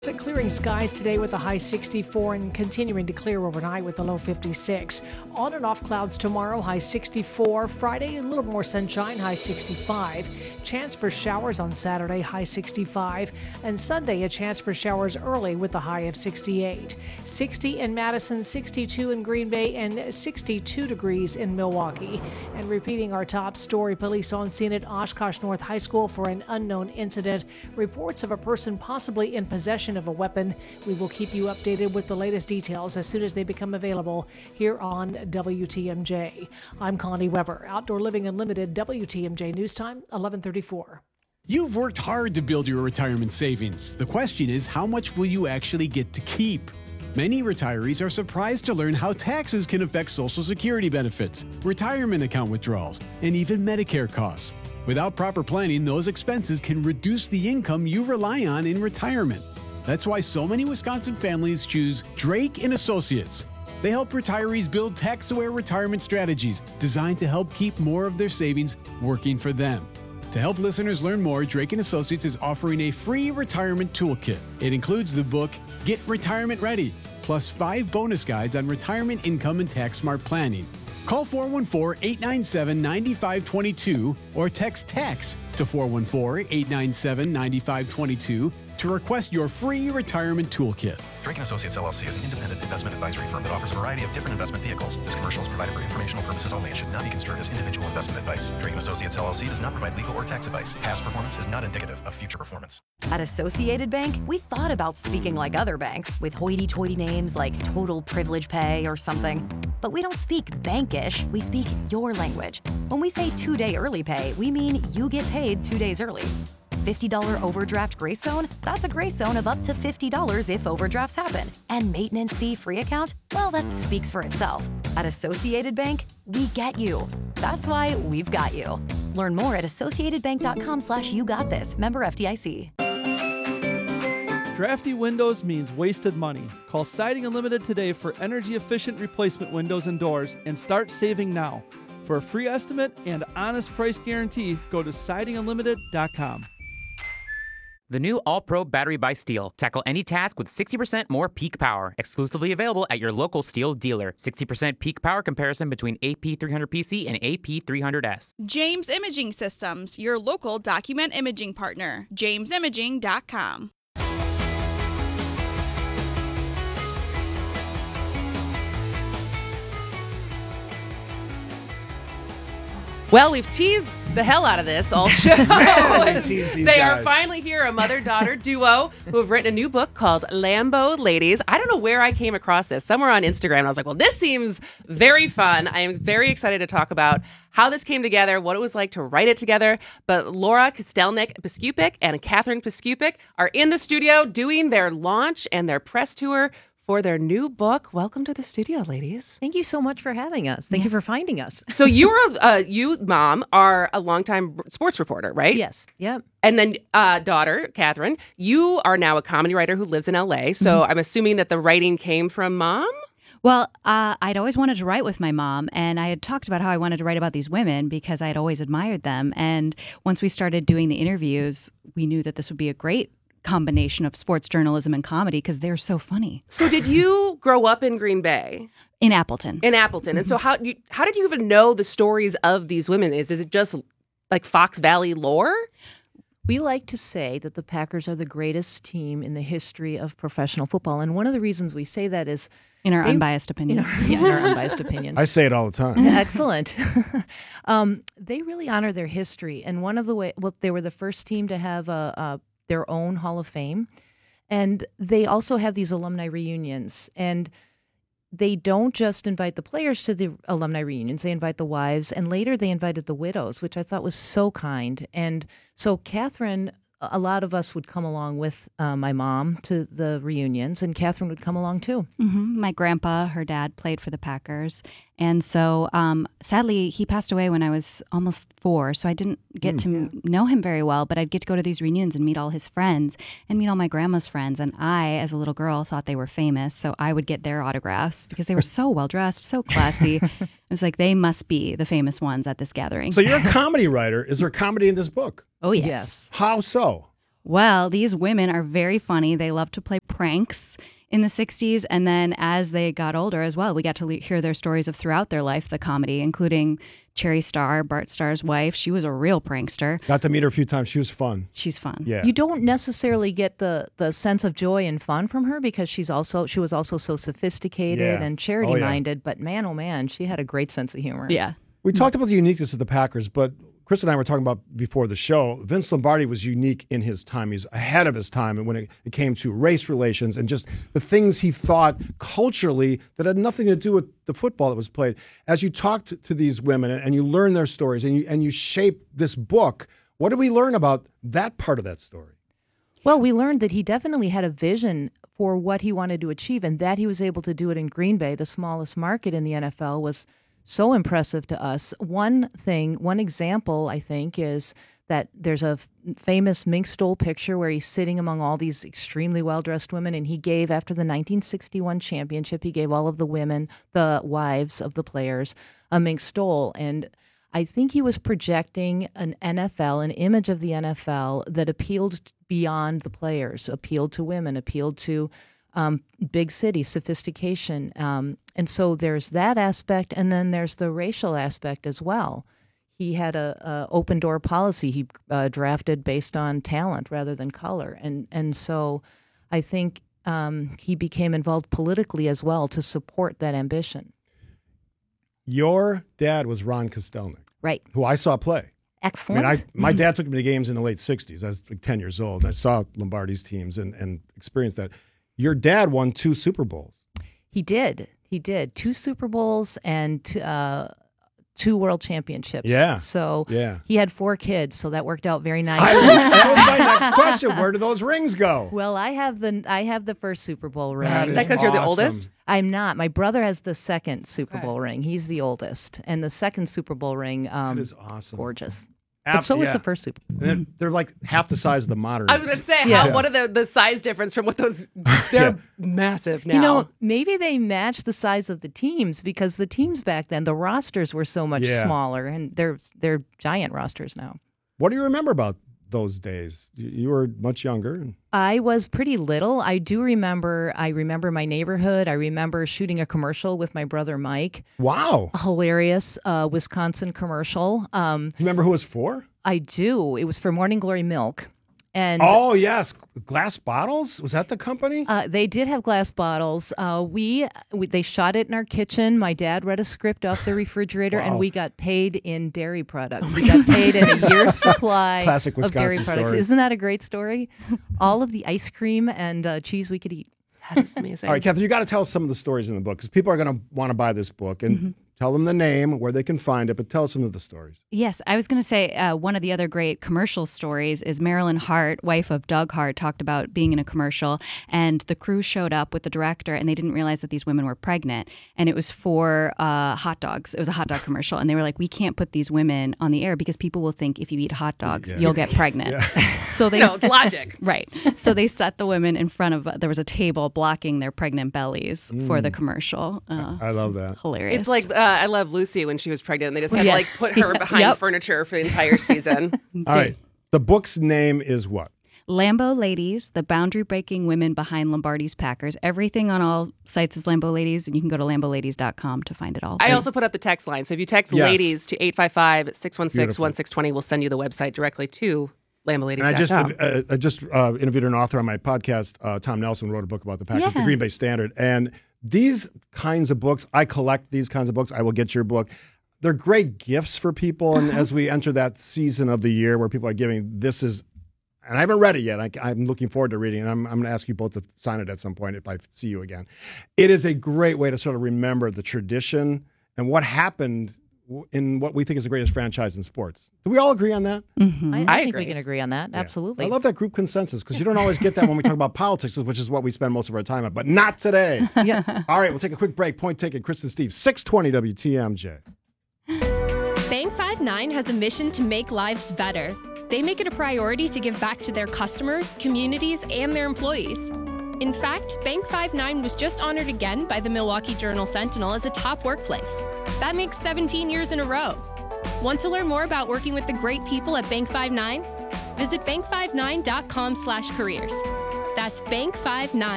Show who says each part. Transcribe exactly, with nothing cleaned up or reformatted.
Speaker 1: Clearing skies today with a high sixty-four and continuing to clear overnight with a low fifty-six. On and off clouds tomorrow, high sixty-four. Friday, a little more sunshine, high sixty-five. Chance for showers on Saturday, high sixty-five. And Sunday, a chance for showers early with a high of sixty-eight. sixty in Madison, sixty-two in Green Bay, and sixty-two degrees in Milwaukee. And repeating our top story, police on scene at Oshkosh North High School for an unknown incident. Reports of a person possibly in possession of a weapon. We will keep you updated with the latest details as soon as they become available here on W T M J. I'm Connie Weber. Outdoor Living Unlimited, W T M J News Time, eleven thirty-four.
Speaker 2: You've worked hard to build your retirement savings. The question is, how much will you actually get to keep? Many retirees are surprised to learn how taxes can affect Social Security benefits, retirement account withdrawals, and even Medicare costs. Without proper planning, those expenses can reduce the income you rely on in retirement. That's why so many Wisconsin families choose Drake and Associates. They help retirees build tax-aware retirement strategies designed to help keep more of their savings working for them. To help listeners learn more, Drake and Associates is offering a free retirement toolkit. It includes the book Get Retirement Ready, plus five bonus guides on retirement income and tax-smart planning. Call four one four, eight nine seven, nine five two two or text TAX to four one four, eight nine seven, nine five two two to request your free retirement toolkit.
Speaker 3: Drake and Associates L L C is an independent investment advisory firm that offers a variety of different investment vehicles. This commercial is provided for informational purposes only and should not be construed as individual investment advice. Drake and Associates L L C does not provide legal or tax advice. Past performance is not indicative of future performance.
Speaker 4: At Associated Bank, we thought about speaking like other banks with hoity-toity names like Total Privilege Pay or something. But we don't speak bankish, we speak your language. When we say two-day early pay, we mean you get paid two days early. fifty dollars overdraft grace zone? That's a grace zone of up to fifty dollars if overdrafts happen. And maintenance fee free account? Well, that speaks for itself. At Associated Bank, we get you. That's why we've got you. Learn more at associatedbank.com slash you got this. Member F D I C.
Speaker 5: Drafty windows means wasted money. Call Siding Unlimited today for energy-efficient replacement windows and doors and start saving now. For a free estimate and honest price guarantee, go to siding unlimited dot com.
Speaker 6: The new All-Pro battery by Steel. Tackle any task with sixty percent more peak power. Exclusively available at your local Steel dealer. sixty percent peak power comparison between A P three hundred P C and A P three hundred S.
Speaker 7: James Imaging Systems, your local document imaging partner. james imaging dot com.
Speaker 8: Well, we've teased the hell out of this all show.
Speaker 9: Man, they
Speaker 8: they
Speaker 9: guys.
Speaker 8: are finally here, a mother-daughter duo who have written a new book called Lambo Ladies. I don't know where I came across this. Somewhere on Instagram. And I was like, well, this seems very fun. I am very excited to talk about how this came together, what it was like to write it together. But Laura Kostelnik-Biskupik and Catherine Biskupik are in the studio doing their launch and their press tour for their new book. Welcome to the studio, ladies.
Speaker 10: Thank you so much for having us. Thank yeah. you for finding us.
Speaker 8: So you were, uh, you, Mom, are a longtime sports reporter, right?
Speaker 10: Yes. Yep.
Speaker 8: And then uh, daughter, Catherine, you are now a comedy writer who lives in L A. So mm-hmm. I'm assuming that the writing came from Mom?
Speaker 11: Well, uh, I'd always wanted to write with my mom, and I had talked about how I wanted to write about these women because I had always admired them. And once we started doing the interviews, we knew that this would be a great combination of sports journalism and comedy because they're so funny.
Speaker 8: So did you grow up in Green Bay?
Speaker 11: In Appleton.
Speaker 8: In Appleton. And so how you, how did you even know the stories of these women? Is, is it just like Fox Valley lore?
Speaker 10: We like to say that the Packers are the greatest team in the history of professional football. And one of the reasons we say that is
Speaker 11: in our
Speaker 10: they,
Speaker 11: unbiased opinion.
Speaker 10: In our, yeah, in our unbiased opinions.
Speaker 9: I say it all the time.
Speaker 10: Excellent. um, they really honor their history. And one of the way, well, they were the first team to have a, a their own Hall of Fame. And they also have these alumni reunions. And they don't just invite the players to the alumni reunions, they invite the wives. And later they invited the widows, which I thought was so kind. And so Catherine, a lot of us would come along with uh, my mom to the reunions, and Catherine would come along too.
Speaker 11: Mm-hmm. My grandpa, her dad, played for the Packers. And so um, sadly, he passed away when I was almost four, so I didn't get mm, to yeah. know him very well, but I'd get to go to these reunions and meet all his friends and meet all my grandma's friends. And I, as a little girl, thought they were famous, so I would get their autographs because they were so well-dressed, so classy. It was like, they must be the famous ones at this gathering.
Speaker 9: So you're a comedy writer. Is there comedy in this book?
Speaker 11: Oh, yes.
Speaker 10: yes.
Speaker 9: How so?
Speaker 11: Well, these women are very funny. They love to play pranks in the sixties. And then as they got older as well, we got to le- hear their stories of throughout their life, the comedy, including Cherry Starr, Bart Starr's wife. She was a real prankster.
Speaker 9: Got to meet her a few times. She was fun.
Speaker 11: She's fun.
Speaker 9: Yeah.
Speaker 10: You don't necessarily get the, the sense of joy and fun from her because she's also she was also so sophisticated
Speaker 9: Yeah.
Speaker 10: and charity minded. But man, oh man, she had a great sense of humor.
Speaker 11: Yeah.
Speaker 9: We talked about the uniqueness of the Packers, but Chris and I were talking about before the show, Vince Lombardi was unique in his time. He's ahead of his time and when it, it came to race relations and just the things he thought culturally that had nothing to do with the football that was played. As you talked to these women and, and you learn their stories and you and you shape this book, what did we learn about that part of that story?
Speaker 10: Well, we learned that he definitely had a vision for what he wanted to achieve, and that he was able to do it in Green Bay, the smallest market in the N F L, was so impressive to us. One thing, one example, I think, is that there's a f- famous Mink Stole picture where he's sitting among all these extremely well-dressed women, and he gave, after the nineteen sixty-one championship, he gave all of the women, the wives of the players, a Mink Stole. And I think he was projecting an N F L, an image of the N F L that appealed beyond the players, appealed to women, appealed to Um, big city sophistication. Um, and so there's that aspect. And then there's the racial aspect as well. He had a, a open door policy. He uh, drafted based on talent rather than color. And, and so I think um, he became involved politically as well to support that ambition.
Speaker 9: Your dad was Ron Kostelnik.
Speaker 10: Right.
Speaker 9: Who I saw play.
Speaker 10: Excellent.
Speaker 9: I mean, I, my dad took me to games in the late sixties. I was like ten years old. I saw Lombardi's teams and, and experienced that. Your dad won two Super Bowls.
Speaker 10: He did. He did. Two Super Bowls and uh, two World Championships.
Speaker 9: Yeah.
Speaker 10: So
Speaker 9: yeah.
Speaker 10: he had four kids, so that worked out very nicely.
Speaker 9: I, that was my next question. Where do those rings go?
Speaker 10: Well, I have the I have the first Super Bowl ring.
Speaker 9: That
Speaker 8: Is that because
Speaker 9: awesome.
Speaker 8: you're the oldest?
Speaker 10: I'm not. My brother has the second Super Bowl ring. He's the oldest. And the second Super Bowl ring, um,
Speaker 9: That is awesome.
Speaker 10: gorgeous.
Speaker 9: Ab-
Speaker 10: but so was
Speaker 9: yeah.
Speaker 10: the first Super Bowl.
Speaker 9: They're, they're like half the size of the modern.
Speaker 8: I was going to say,
Speaker 10: Yeah.
Speaker 8: how, what are the, the size difference from what those, they're massive now.
Speaker 10: You know, maybe they matched the size of the teams because the teams back then, the rosters were so much
Speaker 9: Yeah.
Speaker 10: smaller, and they're they're giant rosters now.
Speaker 9: What do you remember about those days? You you were much younger.
Speaker 10: I was pretty little. I do remember, I remember my neighborhood. I remember shooting a commercial with my brother Mike.
Speaker 9: Wow.
Speaker 10: A hilarious uh, Wisconsin commercial. Um,
Speaker 9: You remember who it was for?
Speaker 10: I do. It was for Morning Glory Milk. And
Speaker 9: Oh, yes. Glass bottles? Was that the company?
Speaker 10: Uh, they did have glass bottles. Uh, we, we they shot it in our kitchen. My dad read a script off the refrigerator,
Speaker 9: Wow.
Speaker 10: and we got paid in dairy products. We got paid in a year's supply
Speaker 9: Classic
Speaker 10: of dairy
Speaker 9: Wisconsin
Speaker 10: products.
Speaker 9: story.
Speaker 10: Isn't that a great story? All of the ice cream and uh, cheese we could eat.
Speaker 8: That's amazing.
Speaker 9: All right, Catherine, you got to tell us some of the stories in the book because people are going to want to buy this book and
Speaker 11: Mm-hmm.
Speaker 9: tell them the name, where they can find it, but tell us some of the stories.
Speaker 11: Yes, I was going to say uh, one of the other great commercial stories is Marilyn Hart, wife of Doug Hart, talked about being in a commercial, and the crew showed up with the director, and they didn't realize that these women were pregnant, and it was for uh, hot dogs. It was a hot dog commercial, and they were like, "We can't put these women on the air because people will think if you eat hot dogs,
Speaker 9: Yeah.
Speaker 11: you'll get pregnant." So they
Speaker 8: No, it's logic.
Speaker 11: right. So they set the women in front of there was a table blocking their pregnant bellies for the commercial. Uh,
Speaker 9: I love that.
Speaker 11: Hilarious.
Speaker 8: It's like uh, I Love Lucy when she was pregnant, and they just had
Speaker 10: Yes.
Speaker 8: to like put her behind
Speaker 11: Yep.
Speaker 8: furniture for the entire season.
Speaker 9: All right. The book's name is what?
Speaker 11: Lambeau Ladies, the boundary breaking women behind Lombardi's Packers. Everything on all sites is Lambeau Ladies, and you can go to lambeau ladies dot com to find it all.
Speaker 8: I also put up the text line. So if you text
Speaker 9: Yes.
Speaker 8: ladies to eight five five, six one six, one six two zero, we'll send you the website directly to lambeau ladies
Speaker 9: And I
Speaker 8: dot com.
Speaker 9: just uh, I just uh, interviewed an author on my podcast. Uh, Tom Nelson wrote a book about the Packers, the
Speaker 11: Yeah.
Speaker 9: Green Bay Standard. And these kinds of books, I collect these kinds of books. I will get your book. They're great gifts for people. And as we enter that season of the year where people are giving, this is, and I haven't read it yet. I, I'm looking forward to reading it. I'm, I'm going to ask you both to sign it at some point if I see you again. It is a great way to sort of remember the tradition and what happened in what we think is the greatest franchise in sports. Do we all agree on that?
Speaker 11: Mm-hmm.
Speaker 10: I, I,
Speaker 8: I
Speaker 10: think
Speaker 8: agree.
Speaker 10: we can agree on that. Absolutely.
Speaker 9: I love that group consensus because you don't always get that when we talk about politics, which is what we spend most of our time on, but not today.
Speaker 10: Yeah.
Speaker 9: All right, we'll take a quick break. Point taken. Chris and Steve, six twenty W T M J.
Speaker 12: Bank five nine has a mission to make lives better. They make it a priority to give back to their customers, communities, and their employees. In fact, Bank five nine was just honored again by the Milwaukee Journal-Sentinel as a top workplace. That makes seventeen years in a row. Want to learn more about working with the great people at Bank five nine? Visit bank five nine dot com slash careers. That's bank five nine.